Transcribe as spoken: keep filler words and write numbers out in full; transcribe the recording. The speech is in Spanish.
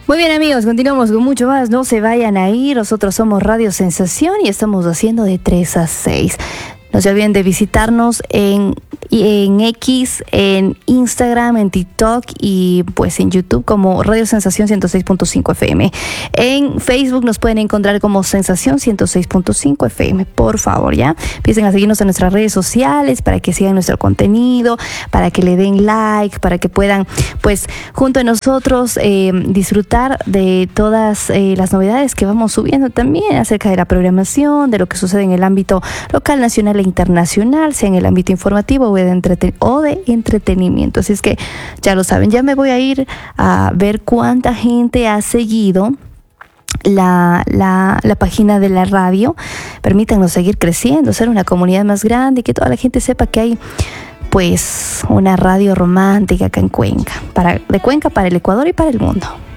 Muy bien, amigos, continuamos con mucho más. No se vayan a ir. Nosotros somos Radio Sensación y estamos haciendo de tres a seis. No se olviden de visitarnos en, en X, en Instagram, en TikTok y pues en YouTube como Radio Sensación ciento seis punto cinco F M. En Facebook nos pueden encontrar como Sensación ciento seis punto cinco F M. Por favor, ya empiecen a seguirnos en nuestras redes sociales para que sigan nuestro contenido, para que le den like, para que puedan pues junto a nosotros eh, disfrutar de todas eh, las novedades que vamos subiendo también acerca de la programación, de lo que sucede en el ámbito local, nacional e internacional, sea en el ámbito informativo o de, entreten- o de entretenimiento. Así es que ya lo saben, ya me voy a ir a ver cuánta gente ha seguido La, la, la página de la radio. Permítanos seguir creciendo, ser una comunidad más grande y que toda la gente sepa que hay pues una radio romántica acá en Cuenca, para, de Cuenca para el Ecuador y para el mundo.